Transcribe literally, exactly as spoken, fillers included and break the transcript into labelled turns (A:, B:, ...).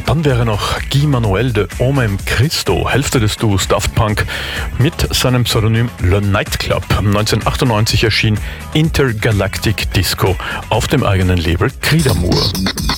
A: Dann wäre noch Guy Manuel de Homem Christo, Hälfte des Duos Daft Punk, mit seinem Pseudonym Le Nightclub. neunzehnhundertachtundneunzig erschien Intergalactic Disco auf dem eigenen Label Creedmoor.